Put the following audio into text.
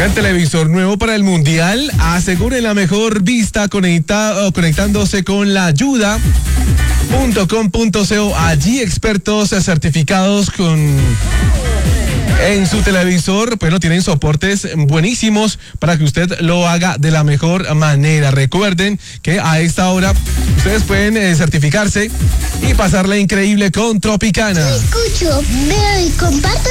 Tengan televisor nuevo para el Mundial. Aseguren la mejor vista conectándose con la ayuda.com.co. Allí expertos certificados en su televisor, pero tienen soportes buenísimos para que usted lo haga de la mejor manera. Recuerden que a esta hora ustedes pueden certificarse y pasarla increíble con Tropicana. Yo escucho, veo y comparto